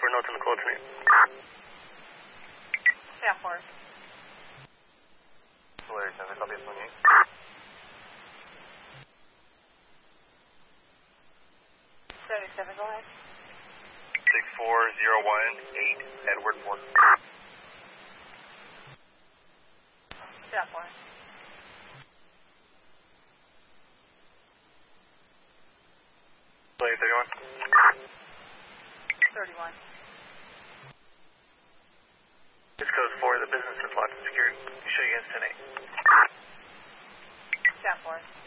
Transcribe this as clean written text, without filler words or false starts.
for notes on the call tonight. Staff 4. Solaire 10, copy 28. 77, go ahead. 64018, Edward 4. Staff 4. Solaire 31. 31. This code 4, the business is locked and secured. Show you guys tonight. Staff 4.